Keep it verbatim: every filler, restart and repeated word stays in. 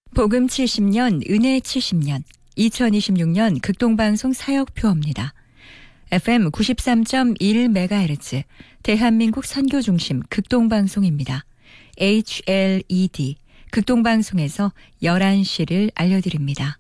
복음 칠십 년, 은혜 칠십 년, 이천이십육 년 극동방송 사역표입니다. 에프엠 구십삼 점 일 메가헤르츠 대한민국 선교중심 극동방송입니다. 에이치엘이디 극동방송에서 열한 시를 알려드립니다.